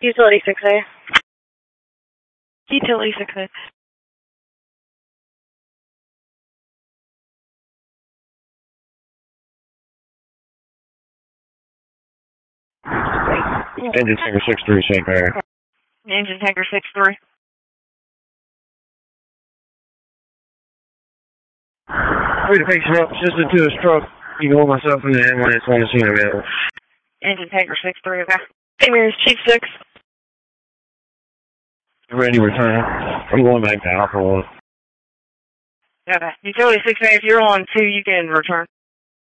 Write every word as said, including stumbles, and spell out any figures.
Utility six A. Utility six A. Engine tanker six three, Saint Mary. Engine tanker six three. Three to fix up, just into a stroke. You can hold myself in the ambulance on the scene available. Engine tanker six three, okay. Saint Mary's Chief six. Ready to return. I'm going back to Alpha one. Okay. Utility six A, if you're on two, you can return.